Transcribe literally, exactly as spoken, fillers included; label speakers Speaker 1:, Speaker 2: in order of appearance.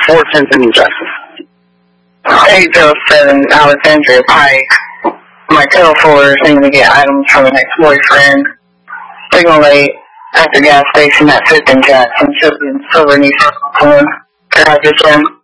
Speaker 1: four Symphony Justice.
Speaker 2: eight oh seven Alexandria Pike. My tail folder is needing to get items from an ex-boyfriend. Signal eight at the gas station at fifth and Jackson. Should be in silver knee circle. Can I just